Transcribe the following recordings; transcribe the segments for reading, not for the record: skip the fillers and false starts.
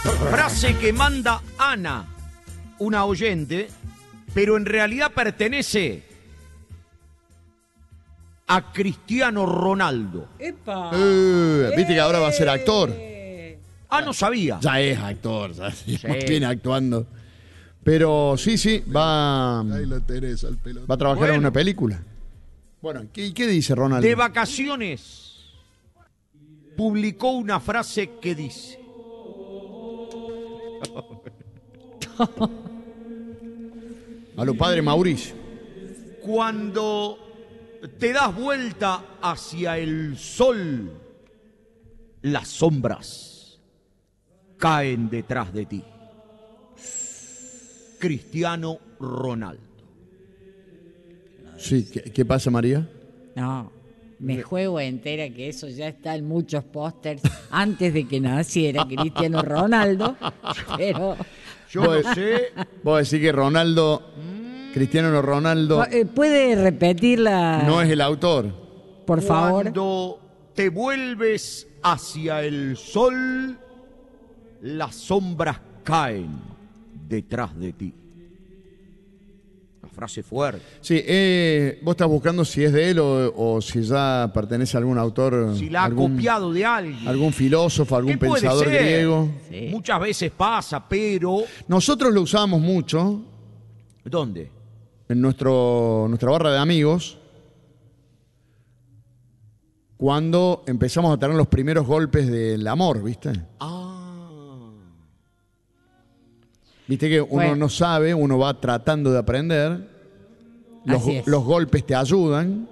Frase que manda Ana, una oyente, pero en realidad pertenece a Cristiano Ronaldo. ¡Epa! Viste que ahora va a ser actor. Ah, no sabía. Ya es actor, ya viene actuando. Pero sí, va Ahí lo tenés al pelotón. a trabajar en una película. Bueno, ¿qué dice Ronaldo? De vacaciones, publicó una frase que dice: A lo padre Mauricio. cuando te das vuelta hacia el sol, las sombras caen detrás de ti. Cristiano Ronaldo. Sí, ¿qué pasa, María? No, me juego entera que eso ya está en muchos pósters antes de que naciera Cristiano Ronaldo, pero... Yo no sé. Vos decís que Cristiano Ronaldo, ¿Puede repetirla, no es el autor. por favor? Cuando te vuelves hacia el sol, las sombras caen detrás de ti. Una frase fuerte. Sí, vos estás buscando si es de él o si ya pertenece a algún autor. Si la ha copiado de alguien. Algún filósofo, algún ¿Qué puede pensador ser? griego. Sí. Muchas veces pasa, pero... Nosotros lo usamos mucho ¿Dónde? en nuestra barra de amigos cuando empezamos a tener los primeros golpes del amor, ¿viste? Viste que uno Bueno. no sabe, uno va tratando de aprender, Así es. los golpes te ayudan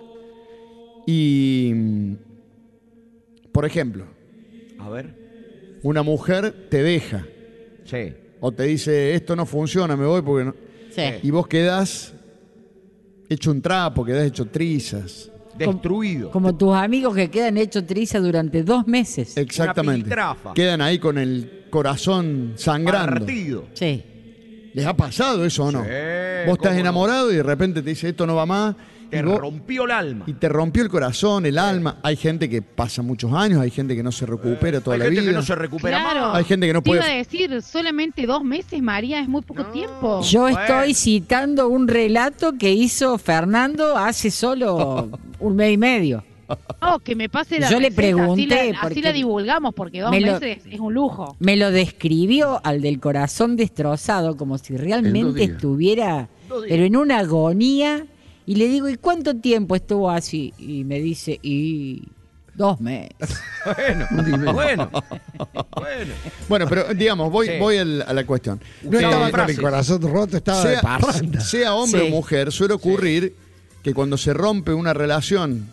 y, por ejemplo, A ver. una mujer te deja Sí. o te dice esto no funciona, me voy porque no... Sí. Y vos quedás hecho un trapo, quedás hecho trizas. Destruido. Como tus amigos que quedan hechos triza durante 2 meses. Exactamente. piltrafa. Quedan ahí con el corazón sangrando. Partido. Sí. ¿Les ha pasado eso o no? Sí, Vos estás cómo no. enamorado y de repente te dice esto no va más. Te y vos- rompió el alma. Y te rompió el corazón, el alma. Hay gente que pasa muchos años, hay gente que no se recupera toda Hay la gente vida. que no se recupera Claro. más. Hay gente que no Te iba a puede... decir, solamente 2 meses, María, es muy poco tiempo. Yo Bueno. estoy citando un relato que hizo Fernando hace solo 1 mes y medio. No, que me pase la Yo le receta, pregunté, así porque la divulgamos, porque 2 me lo- meses es un lujo. Me lo describió al del corazón destrozado como si En 2 realmente días. estuviera, 2 días. pero en una agonía. Y le digo, ¿y cuánto tiempo estuvo así? Y me dice, y 2 meses. Bueno. Bueno, pero digamos, voy Sí. a la cuestión. No Eh, estaba con frases. el corazón roto, estaba de parranda. sea hombre Sí. o mujer, suele ocurrir que cuando se rompe una relación,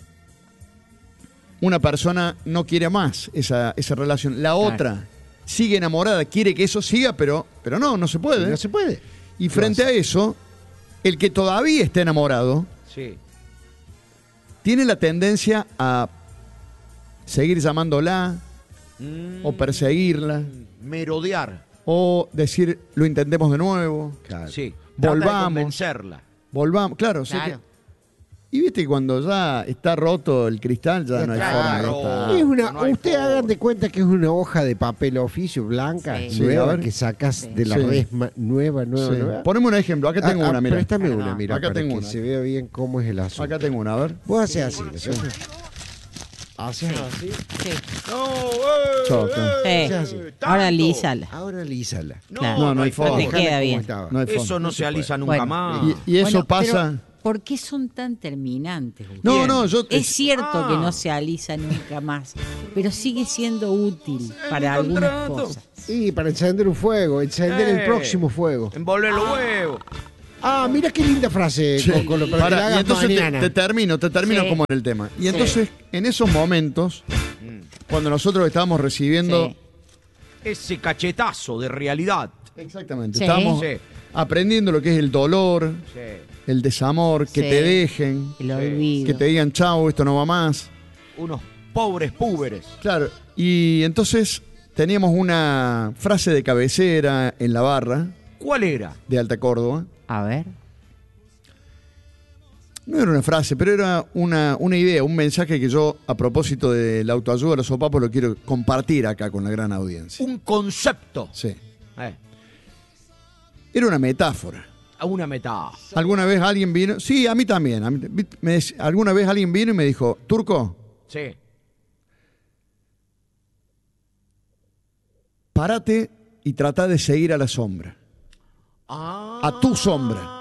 una persona no quiere más esa relación. La otra sigue enamorada, quiere que eso siga, pero no se puede. No se puede. Y frente a eso, el que todavía está enamorado Sí. tiene la tendencia a seguir llamándola o perseguirla Merodear. o decir lo intentemos de nuevo, Sí. Trata de volvamos, convencerla. volvamos. Claro, sé Claro. que- y viste que cuando ya está roto el cristal ya no hay Claro. forma de estar. Es una, no hay usted forma. hagan de cuenta que es una hoja de papel oficio blanca, Sí. Sí, a nueva, ver. que sacas Sí. de la Sí. resma, nueva. Sí. Poneme un ejemplo, acá tengo una, mira. Préstame Claro, una, no. mira, Acá para tengo que una. se vea bien cómo es el asunto. Acá tengo una, a ver. Vos haces así, ¿no es cierto? Haces así. Sí. No, Choca. Sí. así. Ahora tanto. lízala. Ahora lízala. Claro. No hay forma. te Dejala queda como bien. estaba. No hay forma. Eso no se alisa nunca Bueno. más. Y eso Bueno, pasa. pero, ¿por qué son tan terminantes? ustedes? No, no, yo Es cierto Ah. que no se alisa nunca más, pero sigue siendo útil para algunas contrato. cosas. Y para encender un fuego, encender el próximo fuego. Envolver los huevos. Ah, mira qué linda frase, Sí. Coco, para que Pará, la y hagas entonces mañana. te termino Sí. como en el tema. Y Sí. entonces, en esos momentos, cuando nosotros estábamos recibiendo. Sí. Ese cachetazo de realidad. Exactamente. Sí. Estábamos Sí. aprendiendo lo que es el dolor, Sí. el desamor, que Sí. te dejen, El olvido. que te digan chau, esto no va más. Unos pobres púberes. Claro. Y entonces teníamos una frase de cabecera en la barra ¿Cuál era? de Alta Córdoba. A ver. No era una frase, pero era una idea, un mensaje que yo, a propósito de la autoayuda de los sopapos, lo quiero compartir acá con la gran audiencia. Un concepto. Sí. Era una metáfora. Una metáfora. ¿Alguna vez alguien vino? Sí, a mí también. Alguna vez alguien vino y me dijo, Turco, Sí. párate y trata de seguir a la sombra. A tu sombra.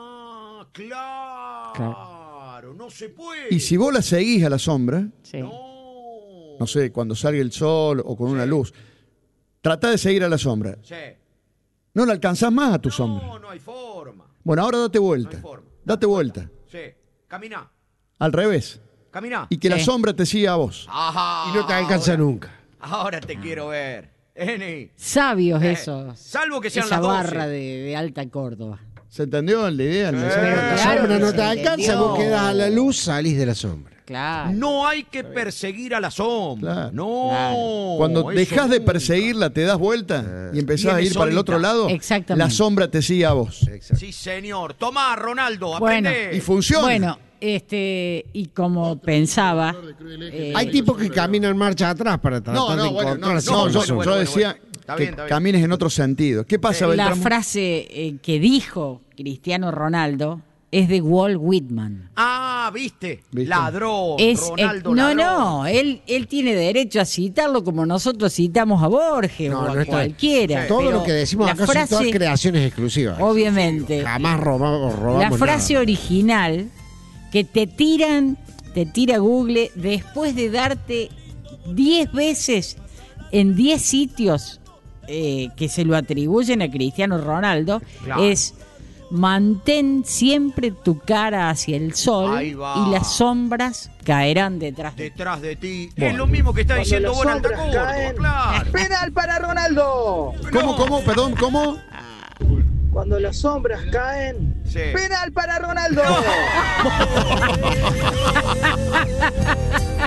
Claro, no se puede. Y si vos la seguís a la sombra, Sí. no sé, cuando salga el sol o con una luz, trata de seguir a la sombra. Sí. No la alcanzás más a tu sombra. No hay forma. Bueno, ahora date No vuelta. hay forma. Date vuelta. Sí. Camina. Al revés. Camina. Y que la Sí. sombra te siga a vos. Ajá. Y no te alcanza nunca. Ahora te quiero ver. Eni. Sabios esos. Salvo que sean Esa las 12. barra de Alta Córdoba. ¿Se entendió la idea? El mensaje? La Claro sombra que no se te alcanza, entendió. vos quedás a la luz, salís de la sombra. Claro. No hay que perseguir a la sombra. Claro. No. Claro. Cuando eso dejás de nunca. perseguirla, te das vuelta y empezás a Viene ir para el solita. otro lado, Exactamente. la sombra te sigue a vos. Sí, señor. Tomá, Ronaldo, Bueno. aprende. Y funciona. Bueno, y como pensaba, Hay tipos que caminan marcha atrás para tratar de encontrarse con la yo sombra. decía Está que bien, está bien. camines en otro sentido. ¿Qué pasa, la Beltrán? frase que dijo Cristiano Ronaldo es de Walt Whitman. Ah, ¿viste? ¿Viste? Ladrón. Es, Ronaldo no, ladrón. no, él tiene derecho a citarlo como nosotros citamos a Borges No, o no a está. cualquiera. Todo pero lo que decimos la acá son todas frase, creaciones exclusivas. obviamente, Jamás robamos la frase nada. original que te tira Google después de darte 10 veces en 10 sitios que se lo atribuyen a Cristiano Ronaldo, Claro. es: mantén siempre tu cara hacia el sol Ahí va. y las sombras caerán detrás de ti. Detrás de ti. Bueno. Es lo mismo que está Cuando diciendo las vos en Alta sombras Córdoba, caen. claro. ¡Penal para Ronaldo! ¿Cómo? Perdón, ¿cómo? Cuando las sombras caen, Sí. ¡penal para Ronaldo!